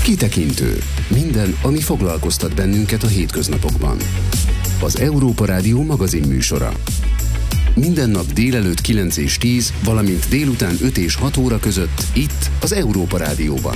Kitekintő. Minden, ami foglalkoztat bennünket a hétköznapokban. Az Európa Rádió magazinműsora. Minden nap délelőtt 9 és 10, valamint délután 5 és 6 óra között itt az Európa Rádióban.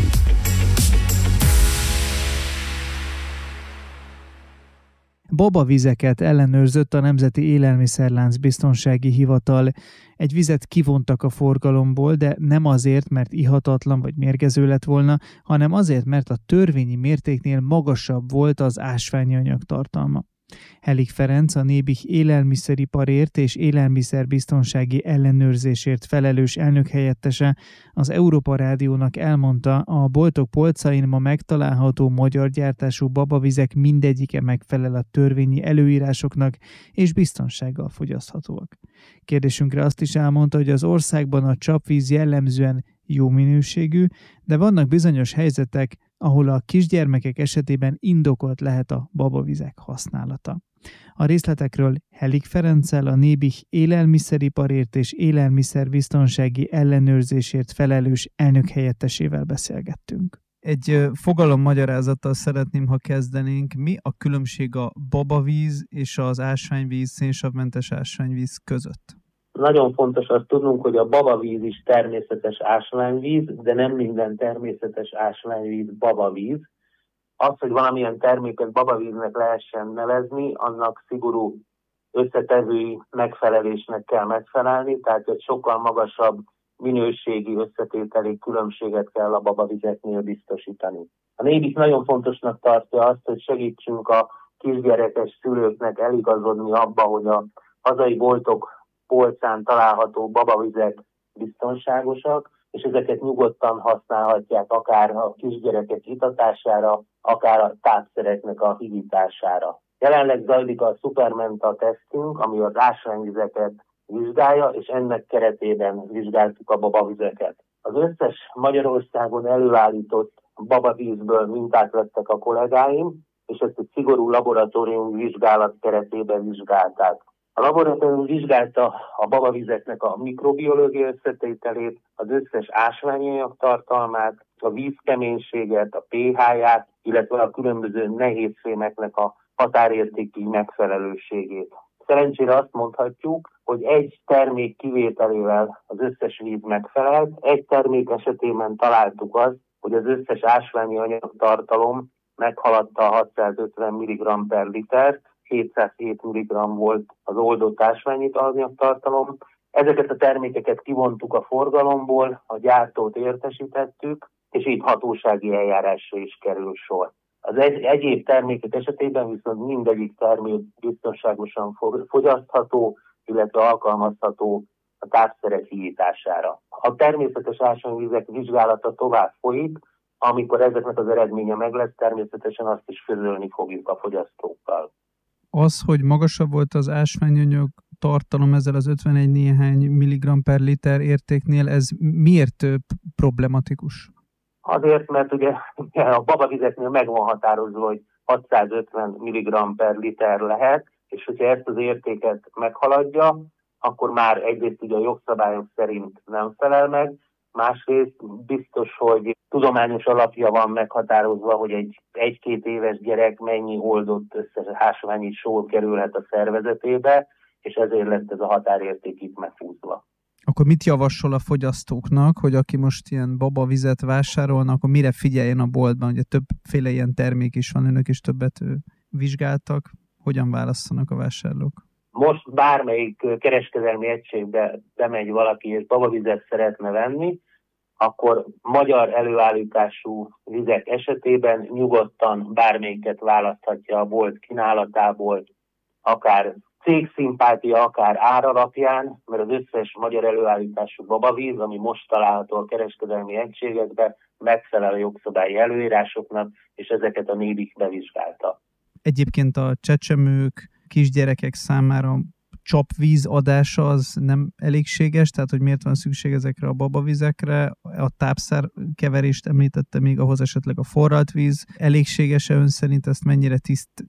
Babavizeket ellenőrzött a Nemzeti Élelmiszerlánc Biztonsági Hivatal. Egy vizet kivontak a forgalomból, de nem azért, mert ihatatlan vagy mérgező lett volna, hanem azért, mert a törvényi mértéknél magasabb volt az ásványi anyag tartalma. Helik Ferenc, a Nébih élelmiszeriparért és élelmiszerbiztonsági ellenőrzésért felelős elnökhelyettese az Európa Rádiónak elmondta, a boltok polcain ma megtalálható magyar gyártású babavizek mindegyike megfelel a törvényi előírásoknak és biztonsággal fogyaszthatóak. Kérdésünkre azt is elmondta, hogy az országban a csapvíz jellemzően jó minőségű, de vannak bizonyos helyzetek, ahol a kisgyermekek esetében indokolt lehet a babavizek használata. A részletekről Helik Ferenccel, a Nébih élelmiszeriparért és élelmiszerbiztonsági ellenőrzésért felelős elnökhelyettesével beszélgettünk. Egy fogalommagyarázattal szeretném, ha kezdenénk. Mi a különbség a babavíz és az ásványvíz, szénsavmentes ásványvíz között? Nagyon fontos azt tudnunk, hogy a babavíz is természetes ásványvíz, de nem minden természetes ásványvíz babavíz. Az, hogy valamilyen terméket babavíznek lehessen nevezni, annak szigorú összetevői megfelelésnek kell megfelelni, tehát egy sokkal magasabb minőségi összetételi különbséget kell a babavizeknél biztosítani. A Nébih nagyon fontosnak tartja azt, hogy segítsünk a kisgyerekes szülőknek eligazodni abba, hogy a hazai boltok polcán található babavizek biztonságosak, és ezeket nyugodtan használhatják akár a kisgyerekek itatására, akár a tápszereknek a higítására. Jelenleg zajlik a Supermenta tesztünk, ami az ásványvizeket vizsgálja, és ennek keretében vizsgáltuk a babavizeket. Az összes Magyarországon előállított babavízből mintát vettek a kollégáim, és ezt egy szigorú laboratóriumi vizsgálat keretében vizsgálták. A laboratórium vizsgálta a babavizeknek a mikrobiológiai összetételét, az összes ásványanyag tartalmát, a vízkeménységet, a pH-ját, illetve a különböző nehézfémeknek a határértéki megfelelőségét. Szerencsére azt mondhatjuk, hogy egy termék kivételével az összes víz megfelelt. Egy termék esetében találtuk azt, hogy az összes ásványi anyag tartalom meghaladta a 650 mg per liter, 707 mg volt az oldott ásványi anyagtartalom. Ezeket a termékeket kivontuk a forgalomból, a gyártót értesítettük, és így hatósági eljárásra is kerül sor. Az egyéb termékek esetében viszont mindegyik termék biztonságosan fogyasztható, illetve alkalmazható a tápszerek higítására. A természetes ásványvizek vizsgálata tovább folyik, amikor ezeknek az eredménye meg lesz, természetesen azt is közölni fogjuk a fogyasztókkal. Az, hogy magasabb volt az ásványanyag tartalom ezzel az 51 néhány milligram per liter értéknél, ez miért problematikus? Azért, mert ugye a babavizeknél meg van határozva, hogy 650 mg per liter lehet, és hogyha ezt az értéket meghaladja, akkor már egyrészt ugye a jogszabályok szerint nem felel meg, másrészt biztos, hogy tudományos alapja van meghatározva, hogy egy 1-2 éves gyerek mennyi oldott ásványi sór kerülhet a szervezetébe, és ezért lett ez a határérték itt meghúzva. Akkor mit javasol a fogyasztóknak, hogy aki most ilyen babavizet vásárolnak, akkor mire figyeljen a boltban? Ugye többféle ilyen termék is van, önök is többet vizsgáltak. Hogyan válasszanak a vásárlók? Most bármelyik kereskedelmi egységbe bemegy valaki, és babavizet szeretne venni, akkor magyar előállítású vizek esetében nyugodtan bármelyiket választhatja a bolt kínálatából, akár cégszimpátia, akár ár alapján, mert az összes magyar előállítású babavíz, ami most található a kereskedelmi egységekben, megfelel a jogszabályi előírásoknak, és ezeket a Nébih bevizsgálta. Egyébként a csecsemők, kisgyerekek számára csapvíz adása az nem elégséges, tehát hogy miért van szükség ezekre a babavizekre, a tápszerkeverést említette még, ahhoz esetleg a forralt víz. Elégséges-e ön szerint, ezt mennyire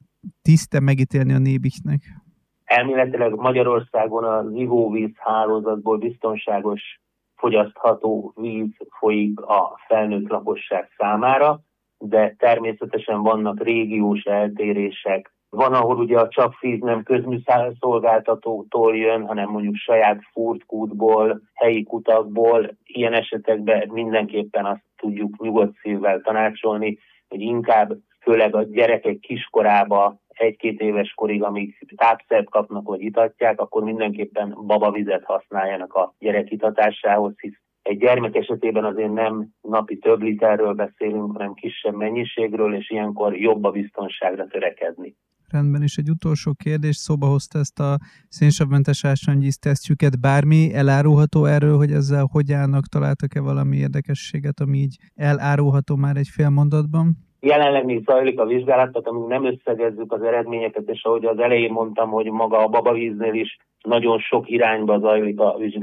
tiszte megítélni a Nébihnek? Elméletileg Magyarországon az ivóvíz hálózatból biztonságos, fogyasztható víz folyik a felnőtt lakosság számára. de természetesen vannak régiós eltérések. Van, ahol ugye a csapvíz nem közműszolgáltatótól jön, hanem mondjuk saját furtkútból, helyi kutakból. Ilyen esetekben mindenképpen azt tudjuk nyugodt szívvel tanácsolni, hogy inkább főleg a gyerekek kiskorába 1-2 éves korig, amíg tápszert kapnak vagy itatják, akkor mindenképpen babavizet használjanak a gyerek itatásához, hisz egy gyermek esetében azért nem napi több literről beszélünk, hanem kisebb mennyiségről, és ilyenkor jobb a biztonságra törekedni. Rendben, és egy utolsó kérdés, szóba hozta ezt a szénsavmentes ásványvíz tesztjüket. Bármi elárulható erről, hogy ezzel hogy állnak? Találtak-e valami érdekességet, ami így elárulható már egy fél mondatban? Jelenleg még zajlik a vizsgálat, tehát amíg nem összegezzük az eredményeket, és ahogy az elején mondtam, hogy maga a babavíznél is nagyon sok irányba zajlik a vizsgálat.